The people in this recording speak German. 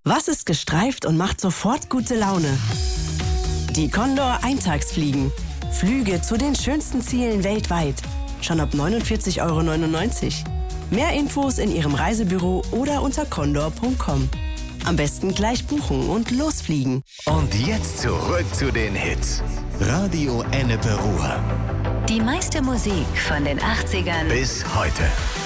Was ist gestreift und macht sofort gute Laune? Die Condor Eintagsfliegen. Flüge zu den schönsten Zielen weltweit. Schon ab 49,99 €. Mehr Infos in Ihrem Reisebüro oder unter condor.com. Am besten gleich buchen und losfliegen. Und jetzt zurück zu den Hits. Radio Ennepe Ruhr. Die meiste Musik von den 80ern Bis heute.